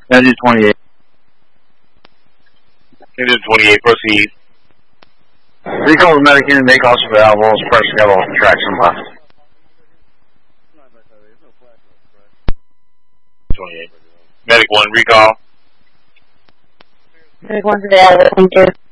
Engine 28. Engine 28, proceed. Recall the medic unit, make also available, press yellow, traction left. 28. Medic 1, recall. Medic 1's available, thank you.